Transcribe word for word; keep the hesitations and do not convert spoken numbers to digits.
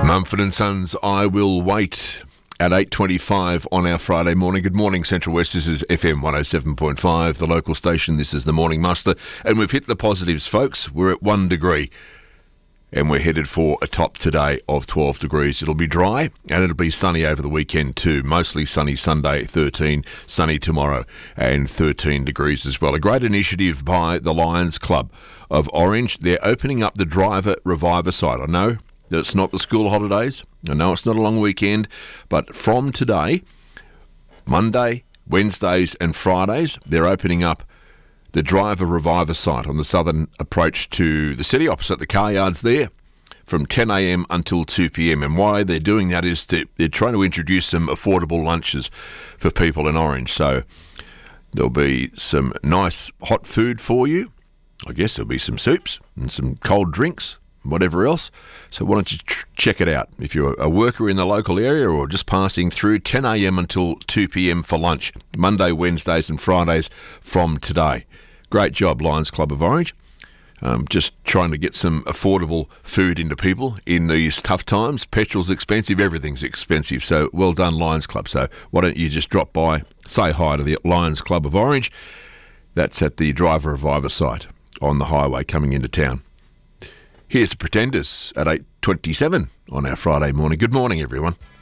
Mumford and Sons, I Will Wait at eight twenty-five on our Friday morning. Good morning, Central West. This is F M one oh seven point five, the local station. This is the Morning Muster. And we've hit the positives, folks. We're at one degree. And we're headed for a top today of twelve degrees. It'll be dry and it'll be sunny over the weekend too. Mostly sunny Sunday, thirteen, sunny tomorrow and thirteen degrees as well. A great initiative by the Lions Club of Orange. They're opening up the Driver Reviver site. I know that it's not the school holidays. I know it's not a long weekend. But from today, Monday, Wednesdays and Fridays, they're opening up the Driver Reviver site on the southern approach to the city, opposite the car yards there, from ten a m until two p m. And why they're doing that is to, they're trying to introduce some affordable lunches for people in Orange. So there'll be some nice hot food for you. I guess there'll be some soups and some cold drinks, whatever else. So why don't you tr- check it out. If you're a worker in the local area or just passing through, ten a m until two p m for lunch, Monday, Wednesdays and Fridays from today. Great job, Lions Club of Orange. Um, just trying to get some affordable food into people in these tough times. Petrol's expensive, everything's expensive. So well done, Lions Club. So why don't you just drop by, say hi to the Lions Club of Orange. That's at the Driver Reviver site on the highway coming into town. Here's the Pretenders at eight twenty-seven on our Friday morning. Good morning, everyone.